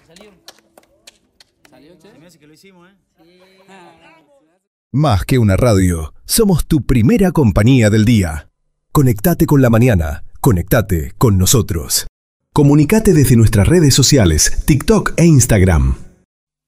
¿Salió, che? Se me hace que lo hicimos, Más que una radio, somos tu primera compañía del día. Conectate con la mañana, conectate con nosotros. Comunicate desde nuestras redes sociales, TikTok e Instagram.